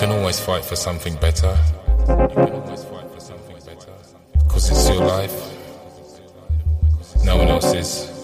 can always fight for something better. Cause it's your life. No one else's.